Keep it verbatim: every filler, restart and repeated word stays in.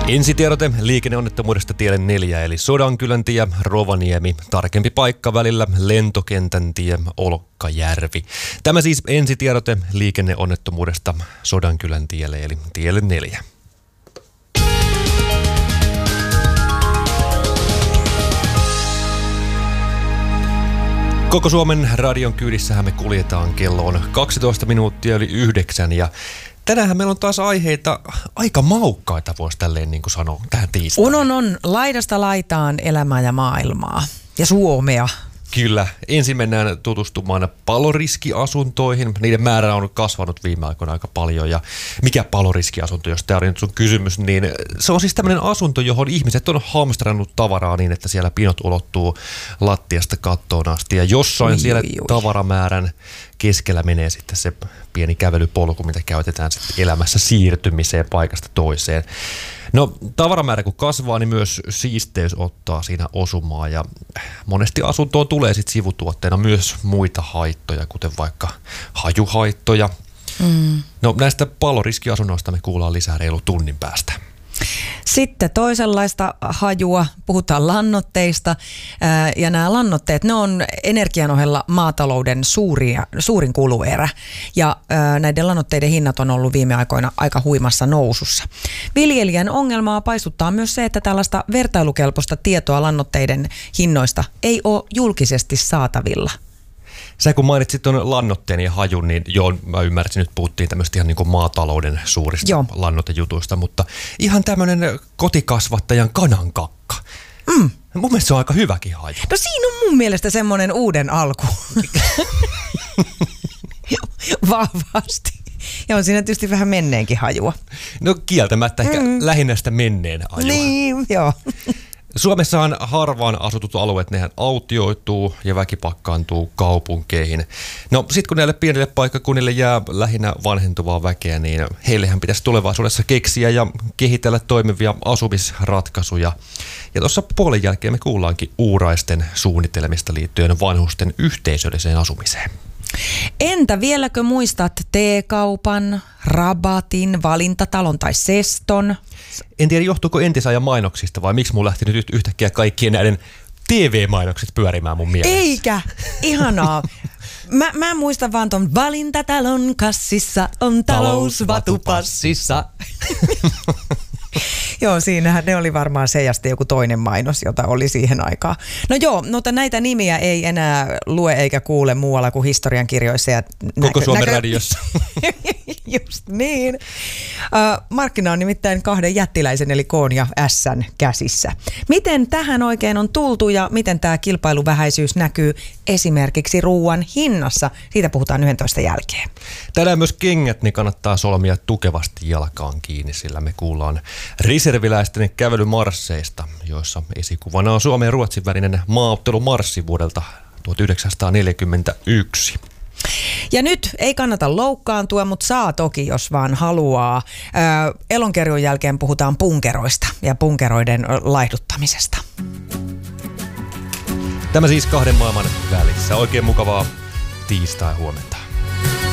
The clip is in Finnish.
Ensitiedote liikenneonnettomuudesta tielle neljä, eli Sodankylän tie, Rovaniemi, tarkempi paikka välillä Lentokentän tie, Olkkajärvi. Tämä siis ensitiedote liikenneonnettomuudesta Sodankylän tielle, eli tielle neljä. Koko Suomen radion kyydissähän me kuljetaan, kello on kaksitoista minuuttia yli yhdeksän ja tänään meillä on taas aiheita aika maukkaita, voisi tälleen niin kuin sanoa, tähän tiistaan. On, on, on. Laidasta laitaan elämää ja maailmaa ja Suomea. Kyllä. Ensin mennään tutustumaan paloriskiasuntoihin. Niiden määrä on kasvanut viime aikoina aika paljon. Ja mikä paloriskiasunto, jos tämä oli nyt sun kysymys, niin se on siis tämmöinen asunto, johon ihmiset on hamstrannut tavaraa niin, että siellä pinot ulottuu lattiasta kattoon asti. Ja jossain ui, siellä ui, ui. tavaramäärän keskellä menee sitten se pieni kävelypolku, mitä käytetään sitten elämässä siirtymiseen paikasta toiseen. No, tavaramäärä kun kasvaa, niin myös siisteys ottaa siinä osumaa ja monesti asuntoon tulee sitten sivutuotteena myös muita haittoja, kuten vaikka hajuhaittoja. Mm. No, näistä paloriskiasunnoista me kuullaan lisää reilu tunnin päästä. Sitten toisenlaista hajua, puhutaan lannoitteista ja nämä lannoitteet, ne on energian ohella maatalouden suuria, suurin kuluerä ja näiden lannoitteiden hinnat on ollut viime aikoina aika huimassa nousussa. Viljelijän ongelmaa paisuttaa myös se, että tällaista vertailukelpoista tietoa lannoitteiden hinnoista ei ole julkisesti saatavilla. Sä kun mainitsit tuon lannoitteen ja hajun, niin joo, mä ymmärsin, nyt puhuttiin tämmöistä ihan niin kuin maatalouden suurista joo. lannoitejutuista, mutta ihan tämmöinen kotikasvattajan kanankakka. Mm. Mun mielestä se on aika hyväkin haju. No siinä on mun mielestä semmoinen uuden alku. Vahvasti. Ja on siinä tietysti vähän menneenkin hajua. No kieltämättä ehkä mm. lähinnä sitä menneen hajua. Niin, joo. Suomessahan harvaan asutut alueet, nehän autioituu ja väki pakkaantuu kaupunkeihin. No sit kun näille pienille paikkakunnille jää lähinnä vanhentuvaa väkeä, niin heillehän pitäisi tulevaisuudessa keksiä ja kehitellä toimivia asumisratkaisuja. Ja tuossa puolen jälkeen me kuullaankin uuraisten suunnitelmista liittyen vanhusten yhteisölliseen asumiseen. Entä vieläkö muistat T-kaupan, Rabatin, Valintatalon tai Seston? En tiedä, johtuuko entisajan mainoksista vai miksi mun lähti nyt yhtäkkiä kaikkien näiden T V-mainokset pyörimään mun mielessä. Eikä, ihanaa. Mä, mä muistan vaan ton Valintatalon kassissa on talous vatupassissa. Joo, siinähän ne oli varmaan se ja sitten joku toinen mainos, jota oli siihen aikaan. No joo, mutta näitä nimiä ei enää lue eikä kuule muualla kuin historiankirjoissa. Ja Koko Suomen näkö... radiossa. Just niin. Uh, markkina on nimittäin kahden jättiläisen eli K:n ja S:n käsissä. Miten tähän oikein on tultu ja miten tämä kilpailuvähäisyys näkyy esimerkiksi ruuan hinnassa? Siitä puhutaan yhdentoista jälkeen. Tänään myös kengät, niin kannattaa solmia tukevasti jalkaan kiinni, sillä me kuullaan reserviläisten kävelymarsseista, joissa esikuvana on Suomen ja Ruotsin välinen maaottelumarssi vuodelta tuhatyhdeksänsataaneljäkymmentäyksi. Ja nyt ei kannata loukkaantua, mutta saa toki, jos vaan haluaa. Ö, elonkerjon jälkeen puhutaan punkeroista ja punkeroiden laihduttamisesta. Tämä siis kahden maailman välissä. Oikein mukavaa tiistai huomenta.